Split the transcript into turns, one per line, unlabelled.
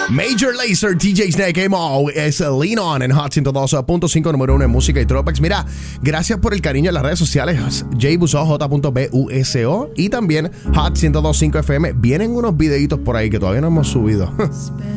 Major Lazer, DJ Snake, Mo, es Lean On en Hot 102.5, número 1 en música y Tropex. Mira, gracias por el cariño en las redes sociales. jbuso, j.buso y también Hot 102.5 FM. Vienen unos videitos por ahí que todavía no hemos subido.